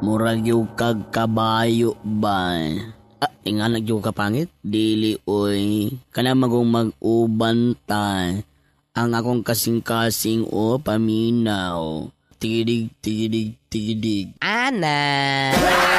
Murag yung kag kabayo ba? Inganak yung kapangit? Dili, oy. Kana magong mag-ubantay. Ang akong kasing-kasing o paminaw. Tigidig, tigidig, tigidig. Ana!